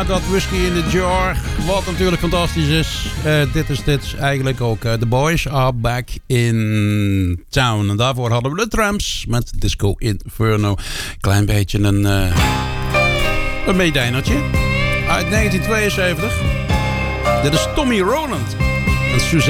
Dat whisky in the jar, wat natuurlijk fantastisch is. Dit is eigenlijk ook The Boys Are Back in Town. En daarvoor hadden we de Tramps met Disco Inferno. Klein beetje een meedijnertje uit 1972. Dit is Tommy Rowland en Suzanne.